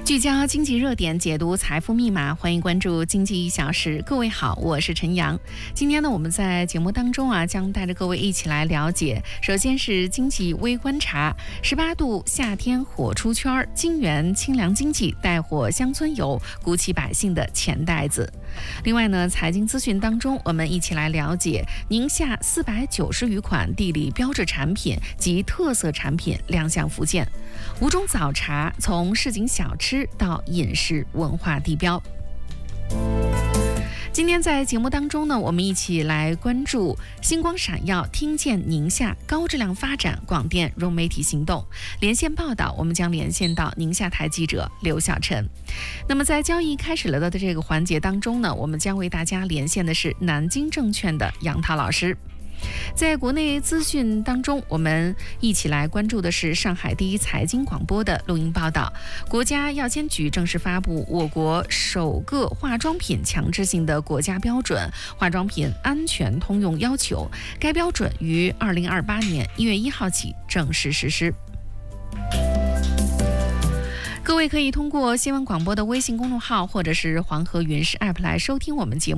聚焦经济热点，解读财富密码，欢迎关注经济1小时。各位好，我是陈阳。今天呢，我们在节目当中将带着各位一起来了解。首先是经济微观察，18度夏天火出圈，金源清凉经济带火乡村游，鼓起百姓的钱袋子。另外呢，财经资讯当中，我们一起来了解宁夏490余款地理标志产品及特色产品亮相福建，5种早茶从市井小吃到饮食文化地标。今天在节目当中呢，我们一起来关注星光闪耀，听见宁夏高质量发展广电融媒体行动。连线报道，我们将连线到宁夏台记者刘晓晨。那么在交易开始了的这个环节当中呢，我们将为大家连线的是南京证券的杨涛老师。在国内资讯当中，我们一起来关注的是上海第一财经广播的录音报道。国家药监局正式发布我国首个化妆品强制性的国家标准《化妆品安全通用要求》，该标准于2028年1月1号起正式实施。各位可以通过新闻广播的微信公众号或者是黄河云视 App 来收听我们节目。